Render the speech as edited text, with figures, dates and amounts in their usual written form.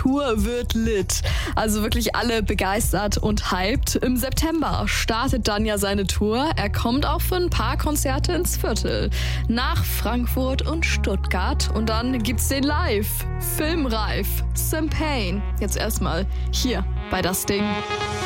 Tour wird lit. Also wirklich alle begeistert und hyped. Im September startet dann ja seine Tour. Er kommt auch für ein paar Konzerte ins Viertel. Nach Frankfurt und Stuttgart. Und dann gibt's den live. Filmreif. Sim Payne. Jetzt erstmal hier bei Das Ding.